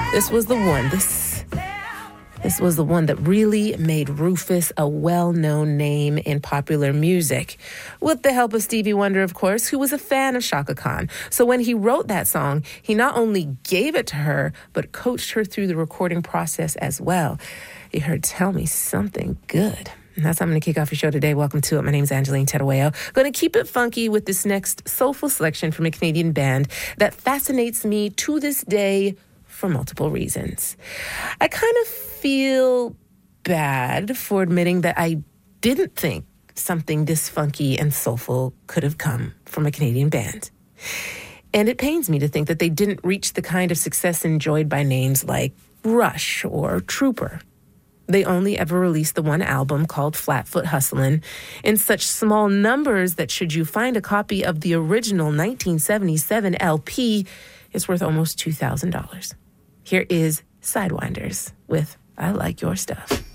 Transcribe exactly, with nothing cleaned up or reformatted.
This was the one. This, this was the one that really made Rufus a well-known name in popular music. With the help of Stevie Wonder, of course, who was a fan of Chaka Khan. So when he wrote that song, he not only gave it to her, but coached her through the recording process as well. You heard Tell Me Something Good. And that's how I'm going to kick off your show today. Welcome to it. My name is Angeline Terueo. Going to keep it funky with this next soulful selection from a Canadian band that fascinates me to this day for multiple reasons. I kind of feel bad for admitting that I didn't think something this funky and soulful could have come from a Canadian band. And it pains me to think that they didn't reach the kind of success enjoyed by names like Rush or Trooper. They only ever released the one album called Flatfoot Hustlin' in such small numbers that should you find a copy of the original nineteen seventy-seven L P, it's worth almost two thousand dollars. Here is Sidewinders with I Like Your Stuff.